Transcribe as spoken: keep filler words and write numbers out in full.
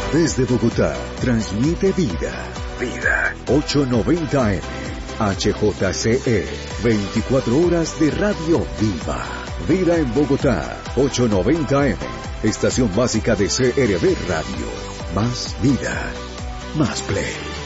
Desde Bogotá, transmite Vida. Vida. ochocientos noventa M. H J C E. veinticuatro horas de radio viva. Vida en Bogotá. ochocientos noventa M. Estación básica de C R V Radio. Más vida. Más play.